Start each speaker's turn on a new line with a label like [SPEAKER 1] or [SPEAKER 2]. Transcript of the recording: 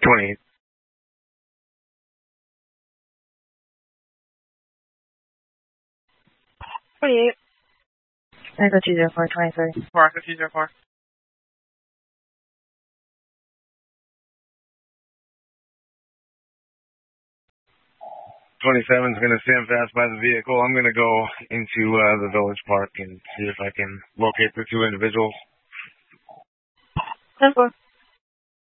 [SPEAKER 1] 28.
[SPEAKER 2] 28.
[SPEAKER 3] Echo 204, 23.
[SPEAKER 2] 4, Echo 204.
[SPEAKER 1] 27 is going to stand fast by the vehicle. I'm going to go into the Village Park and see if I can locate the two individuals.
[SPEAKER 2] 10-4.